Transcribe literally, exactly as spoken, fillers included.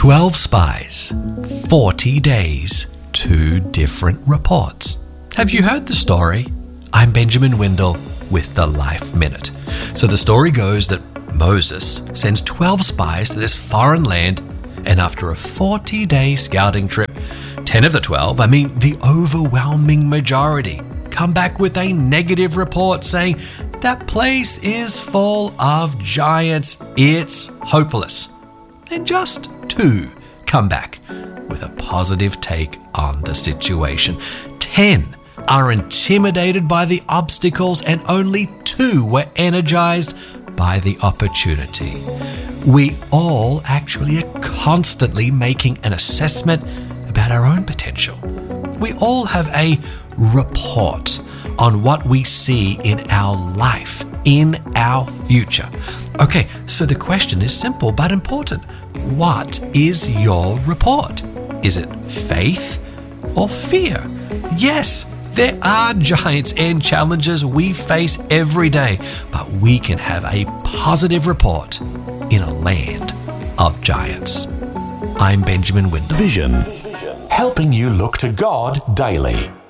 twelve spies, forty days, two different reports. Have you heard the story? I'm Benjamin Windle with the Life Minute. So the story goes that Moses sends twelve spies to this foreign land, and after a forty-day scouting trip, ten of the twelve, I mean the overwhelming majority, come back with a negative report saying that place is full of giants, it's hopeless. And just two come back with a positive take on the situation. Ten are intimidated by the obstacles, and only two were energized by the opportunity. We all actually are constantly making an assessment about our own potential. We all have a report on what we see in our life, in our future. Okay, so the question is simple but important. What is your report? Is it faith or fear? Yes, there are giants and challenges we face every day, but we can have a positive report in a land of giants. I'm Benjamin Windle. Vision, helping you look to God daily.